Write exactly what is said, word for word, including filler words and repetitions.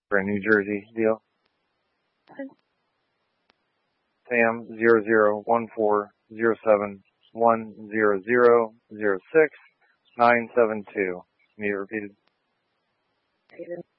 for a New Jersey deal. Sam zero zero one four zero seven one zero zero zero six nine seven two. Need it repeated?